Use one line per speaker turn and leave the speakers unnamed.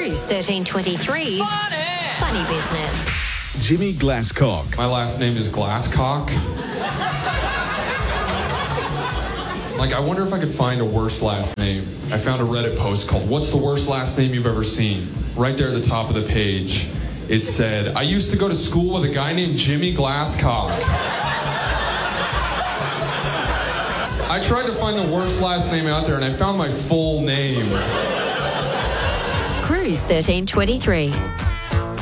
Cruise 1323's Funny Business.
Jimmy Glasscock.
My last name is Glasscock. I wonder if I could find a worse last name. I found a Reddit post called, "What's the worst last name you've ever seen?" Right there at the top of the page, it said, "I used to go to school with a guy named Jimmy Glasscock." I tried to find the worst last name out there, and I found my full name.
Cruise 1323.